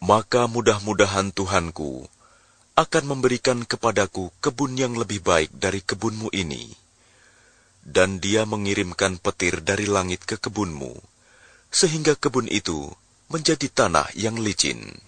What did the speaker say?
maka mudah-mudahan Tuhanku akan memberikan kepadaku kebun yang lebih baik dari kebunmu ini. Dan Dia mengirimkan petir dari langit ke kebunmu, sehingga kebun itu menjadi tanah yang licin.